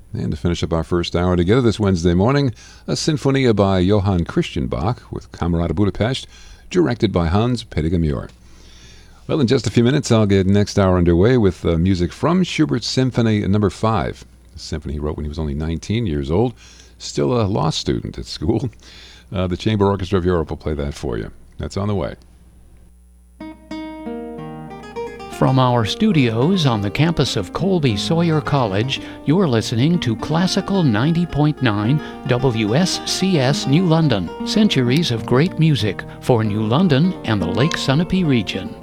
And to finish up our first hour together this Wednesday morning, a Sinfonia by Johann Christian Bach with Camerata Budapest, directed by Hans Peter Muir. Well, in just a few minutes, I'll get next hour underway with music from Schubert's Symphony No. 5, a symphony he wrote when he was only 19 years old, still a law student at school. The Chamber Orchestra of Europe will play that for you. That's on the way. From our studios on the campus of Colby Sawyer College, you're listening to Classical 90.9 WSCS New London. Centuries of great music for New London and the Lake Sunapee region.